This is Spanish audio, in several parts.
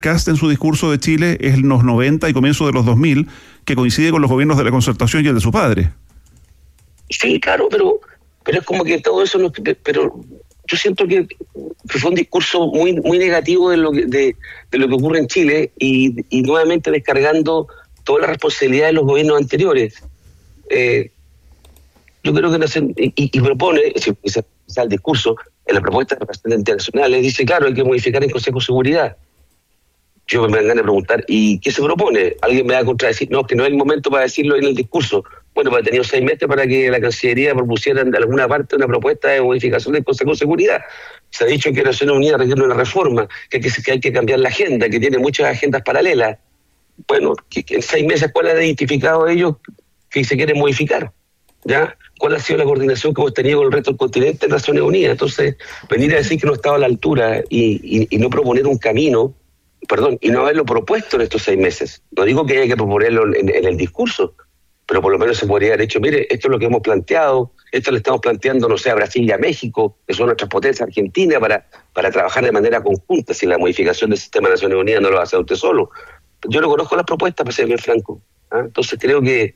Kast en su discurso de Chile es en los 90 y comienzo de los 2000, que coincide con los gobiernos de la Concertación y el de su padre. Sí, claro, pero es como que todo eso, pero yo siento que fue un discurso muy negativo de lo que ocurre en Chile y nuevamente descargando toda la responsabilidad de los gobiernos anteriores. Yo creo que y propone, si el discurso, en la propuesta de representantes internacionales, dice, claro, hay que modificar el Consejo de Seguridad. Yo me dan ganas de preguntar, ¿y qué se propone? Alguien me va a contradecir, no, que no es el momento para decirlo en el discurso. Bueno, pues he tenido 6 meses para que la Cancillería propusiera de alguna parte una propuesta de modificación del Consejo de Seguridad. Se ha dicho que Naciones Unidas requiere una reforma, que hay que cambiar la agenda, que tiene muchas agendas paralelas. Bueno, que en 6 meses, ¿cuál han identificado ellos que se quieren modificar? ¿Ya? ¿Cuál ha sido la coordinación que hemos tenido con el resto del continente en Naciones Unidas? Entonces, venir a decir que no estaba a la altura y no proponer un camino, y no haberlo propuesto en estos 6 meses. No digo que haya que proponerlo en el discurso, pero por lo menos se podría haber hecho, mire, esto es lo que hemos planteado, esto le estamos planteando, no sé, a Brasil y a México, que son nuestras potencias, Argentina, para trabajar de manera conjunta, si la modificación del sistema de Naciones Unidas no lo va a hacer usted solo. Yo no conozco las propuestas, para ser bien franco. Entonces creo que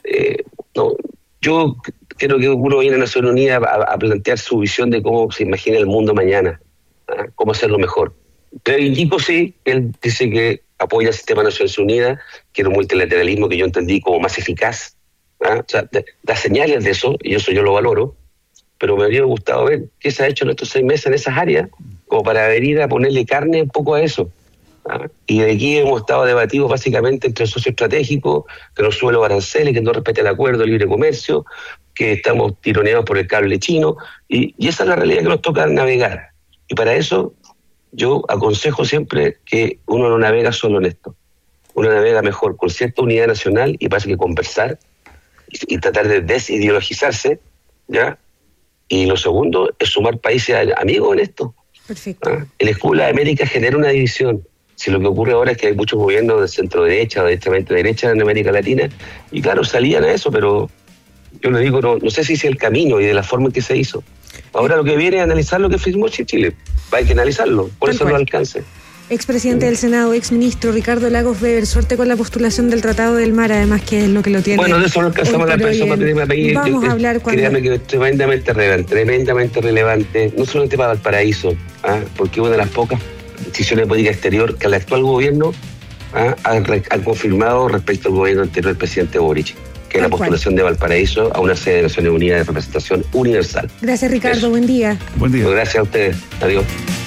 yo creo que uno viene a Naciones Unidas a plantear su visión de cómo se imagina el mundo mañana, cómo hacerlo mejor. Pero indico sí, él dice que apoya el sistema de Naciones Unidas, que era un multilateralismo que yo entendí como más eficaz, o sea, da señales de eso, y eso yo lo valoro, pero me habría gustado ver qué se ha hecho en estos 6 meses en esas áreas, como para venir a ponerle carne un poco a eso. Y de aquí hemos estado debatidos básicamente entre el socio estratégico, que no sube los aranceles, que no respeta el acuerdo de libre comercio, que estamos tironeados por el cable chino, y esa es la realidad que nos toca navegar. Y para eso yo aconsejo siempre que uno no navega solo en esto. Uno navega mejor con cierta unidad nacional y pasa que conversar y tratar de desideologizarse, ¿ya? Y lo segundo es sumar países amigos en esto. Perfecto. El Escudo de América genera una división. Si lo que ocurre ahora es que hay muchos gobiernos de centro-derecha o derechamente derecha en América Latina, y claro, salían a eso, pero yo le digo, no sé si es el camino y de la forma en que se hizo. Ahora lo que viene es analizar lo que firmó Chile. Hay que analizarlo, por eso no alcance. Expresidente del Senado, exministro Ricardo Lagos Weber, suerte con la postulación del Tratado del Mar, además que es lo que lo tiene. Bueno, de eso no alcanzamos la persona para pedir. Vamos a hablar cuando... Créame que es tremendamente relevante, no solamente para Valparaíso, porque una de las pocas decisiones de política exterior que el actual gobierno ha confirmado respecto al gobierno anterior del presidente Boric, que es la postulación de Valparaíso a una sede de Naciones Unidas de representación universal. Gracias, Ricardo. Eso. Buen día. Buen día. Pues gracias a ustedes. Adiós.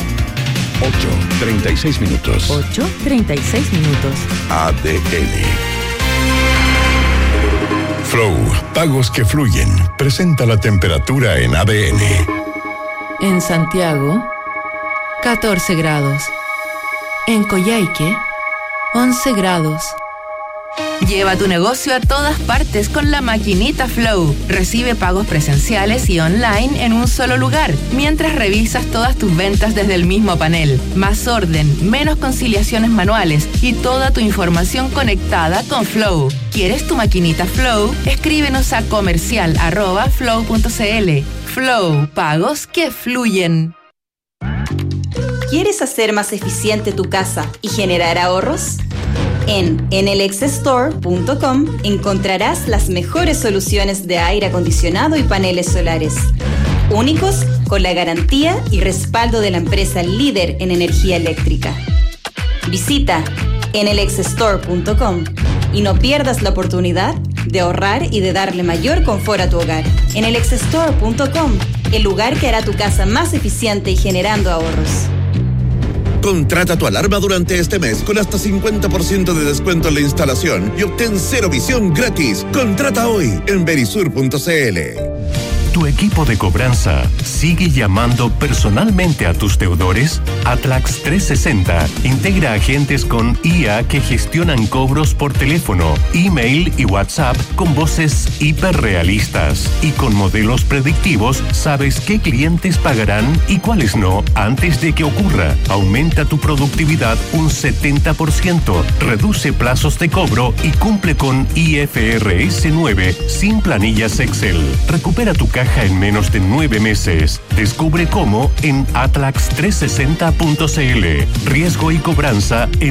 8:36 minutos. 8:36 minutos. ADN. Flow, pagos que fluyen. Presenta la temperatura en ADN. En Santiago, 14 grados. En Coyhaique, 11 grados. Lleva tu negocio a todas partes con la maquinita Flow. Recibe pagos presenciales y online en un solo lugar, mientras revisas todas tus ventas desde el mismo panel. Más orden, menos conciliaciones manuales y toda tu información conectada con Flow. ¿Quieres tu maquinita Flow? Escríbenos a comercial@flow.cl. Flow, pagos que fluyen. ¿Quieres hacer más eficiente tu casa y generar ahorros? En enelexstore.com encontrarás las mejores soluciones de aire acondicionado y paneles solares, únicos con la garantía y respaldo de la empresa líder en energía eléctrica. Visita enelexstore.com y no pierdas la oportunidad de ahorrar y de darle mayor confort a tu hogar. enelexstore.com, el lugar que hará tu casa más eficiente y generando ahorros. Contrata tu alarma durante este mes con hasta 50% de descuento en la instalación y obtén cero visión gratis. Contrata hoy en verisur.cl. ¿Tu equipo de cobranza sigue llamando personalmente a tus deudores? Atlax 360 integra agentes con IA que gestionan cobros por teléfono, email y WhatsApp con voces hiperrealistas. Y con modelos predictivos sabes qué clientes pagarán y cuáles no antes de que ocurra. Aumenta tu productividad un 70%, reduce plazos de cobro y cumple con IFRS 9 sin planillas Excel. Recupera tu caja en menos de 9 meses. Descubre cómo en atlax360.cl. Riesgo y cobranza en